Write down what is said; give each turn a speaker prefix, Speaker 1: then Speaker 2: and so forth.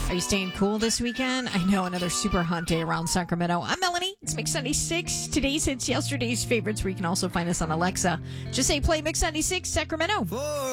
Speaker 1: Are you staying cool this weekend? I know, another super hot day around Sacramento. I'm Melanie. It's Mix 96. Today's hits, yesterday's favorites, where you can also find us on Alexa. Just say play Mix 96 Sacramento.